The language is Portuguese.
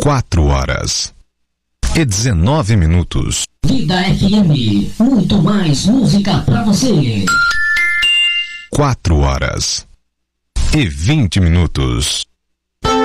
4h19. Vida FM, muito mais música pra você. 4h20.